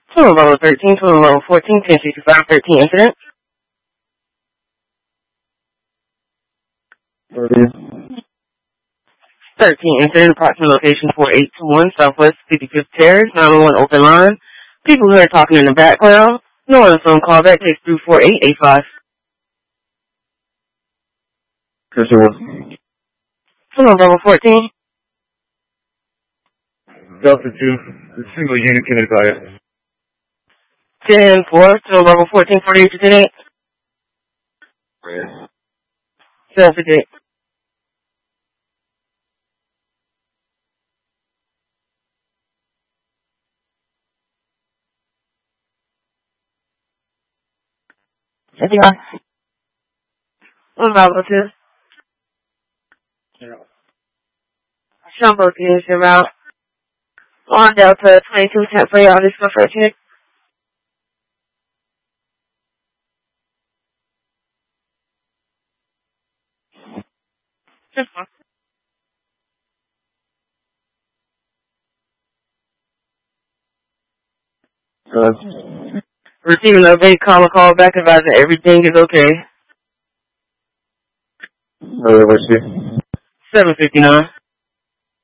Total level 13, total level 14, 1065, 13 incident. 13 incident, approximate location 4821, Southwest 55th Terrace, 911 open line. People who are talking in the background. No one on the phone call back takes through 4885. Total level 14. Delta 2, the single unit can advise. 10-4, total level 14, 4858. 758. What about level 2? Sean both units are out. On Delta 22, 10 for y'all, this is my first unit. Receiving an update, call back advising everything is okay. 759.